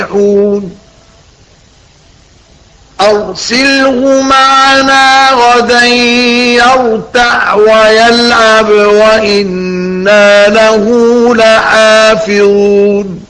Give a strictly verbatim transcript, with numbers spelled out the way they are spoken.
مفلحون أرسله معنا غدا يرتع ويلعب وإنا له لحافظون